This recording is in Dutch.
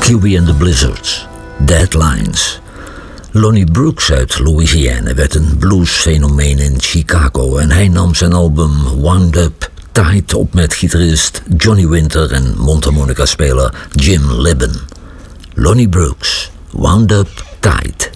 QB and the Blizzards, Deadlines. Lonnie Brooks uit Louisiana werd een bluesfenomeen in Chicago en hij nam zijn album Wound Up Tight op met gitarist Johnny Winter en mondharmonica-speler Jim Libbon. Lonnie Brooks, Wound Up Tight.